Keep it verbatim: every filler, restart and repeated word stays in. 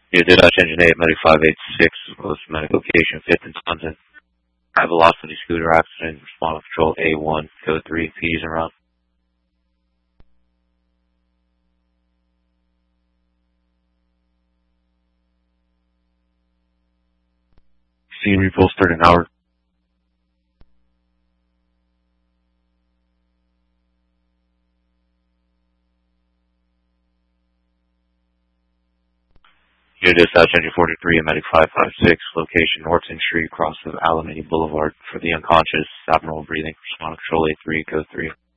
You did Dutch Engine eight, Medic five eight six, close to medic location, fifth and Townsend. High velocity scooter accident, respond control A one, code three, P Ds and round. Scene reposted an hour. Unit Dispatch Engine forty-three, Medic five five six, location Norton Street, cross of Alameda Boulevard. For the unconscious, abnormal breathing, respond control A three, code three.